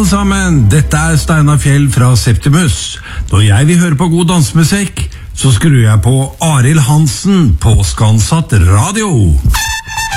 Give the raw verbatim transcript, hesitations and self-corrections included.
sammen, dette er Steinar Fjell fra Septimus. Når jeg vil høre på god dansemusikk, så skrur jeg på Arild Hansen på Skansatt Radio.